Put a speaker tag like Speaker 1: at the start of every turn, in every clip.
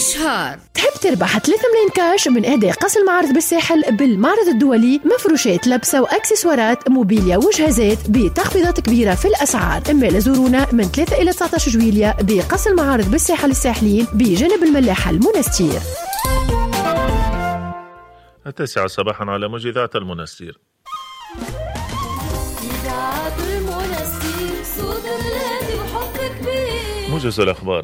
Speaker 1: شهر.
Speaker 2: تحب تربح 3 ملايين كاش من إهداء قص المعارض بالساحل بالمعرض الدولي، مفروشات لبسة وأكسسوارات موبيليا وجهازات بتخفيضات كبيرة في الأسعار. اما لزورونا من 3 إلى 19 جويلية بقص المعارض بالساحل الساحلين بجانب الملاحة المنستير.
Speaker 3: 9 صباحا على موج إذاعة المنستير. موجز الأخبار.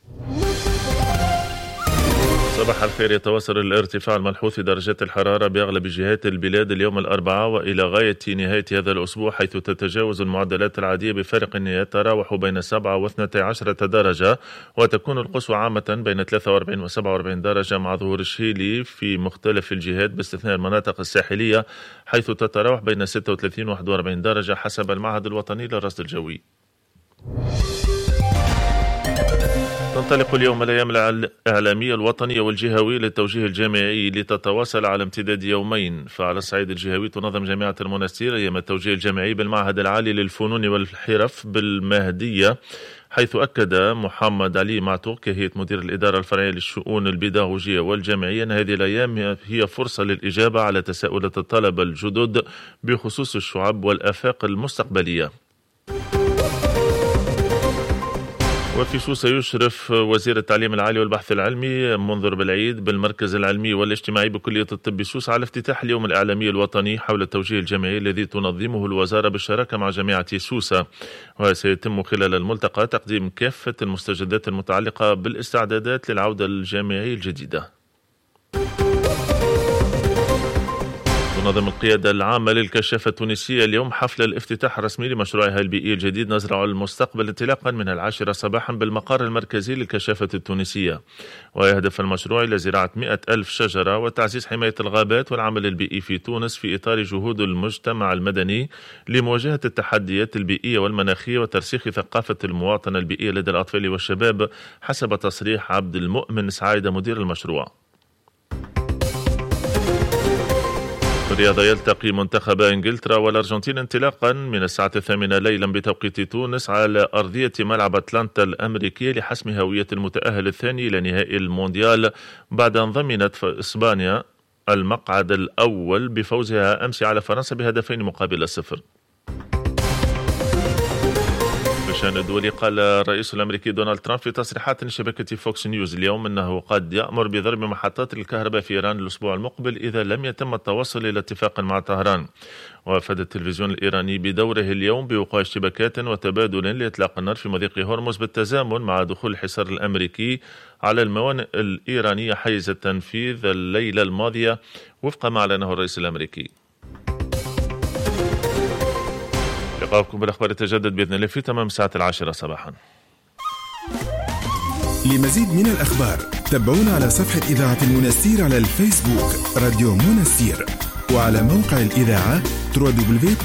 Speaker 3: صباح الخير. يتواصل الارتفاع الملحوظ في درجات الحرارة بأغلب جهات البلاد اليوم الأربعاء وإلى غاية نهاية هذا الأسبوع، حيث تتجاوز المعدلات العادية بفارق يتراوح بين 7 و12 درجة، وتكون القصوى عامة بين 43 و 47 درجة مع ظهور الشيلي في مختلف الجهات باستثناء المناطق الساحلية، حيث تتراوح بين 36 و 41 درجة حسب المعهد الوطني للرصد الجوي. تنطلق اليوم الأيام الإعلامية الوطنية والجهوية للتوجيه الجامعي لتتواصل على امتداد يومين. فعلى الصعيد الجهوي تنظم جامعة المنستير أيام التوجيه الجامعي بالمعهد العالي للفنون والحرف بالمهدية، حيث أكد محمد علي معتوق كهيئة مدير الإدارة الفرعية للشؤون البيداغوجية والجامعية أن هذه الأيام هي فرصة للإجابة على تساؤلات الطلبة الجدد بخصوص الشعب والآفاق المستقبلية. وفي سوسة يشرف وزير التعليم العالي والبحث العلمي منذر بالعيد بالمركز العلمي والاجتماعي بكلية الطب سوسة على افتتاح اليوم الإعلامي الوطني حول التوجيه الجامعي الذي تنظمه الوزارة بالشراكة مع جامعة سوسة. وسيتم خلال الملتقى تقديم كافة المستجدات المتعلقة بالاستعدادات للعودة الجامعية الجديدة. تنظم القيادة العامة للكشافة التونسية اليوم حفل الافتتاح الرسمي لمشروعها البيئي الجديد نزرع المستقبل انطلاقا من 10 صباحا بالمقر المركزي للكشافة التونسية. ويهدف المشروع إلى زراعة 100,000 شجرة وتعزيز حماية الغابات والعمل البيئي في تونس في إطار جهود المجتمع المدني لمواجهة التحديات البيئية والمناخية وترسيخ ثقافة المواطنة البيئية لدى الأطفال والشباب، حسب تصريح عبد المؤمن سعيدة مدير المشروع. في الرياضة يلتقي منتخبا إنجلترا والأرجنتين انطلاقا من الساعة 8 ليلا بتوقيت تونس على أرضية ملعب أتلانتا الأمريكي لحسم هوية المتأهل الثاني إلى نهائي المونديال، بعد أن ضمنت إسبانيا المقعد الأول بفوزها أمس على فرنسا ب2-0. الشأن الدولي. قال الرئيس الأمريكي دونالد ترامب في تصريحات لشبكة فوكس نيوز اليوم أنه قد يأمر بضرب محطات الكهرباء في إيران الأسبوع المقبل إذا لم يتم التوصل إلى اتفاق مع طهران. وأفاد التلفزيون الإيراني بدوره اليوم بوقوع اشتباكات وتبادل لإطلاق النار في مضيق هرمز بالتزامن مع دخول الحصار الأمريكي على الموانئ الإيرانية حيز التنفيذ الليلة الماضية وفق ما أعلنه الرئيس الأمريكي. لقاءكم بالأخبار يتجدد بإذن الله في تمام الساعة 10 صباحا.
Speaker 4: لمزيد من الأخبار تابعونا على صفحة إذاعة المنستير على الفيسبوك راديو منستير، وعلى موقع الإذاعة www.munastir.fm.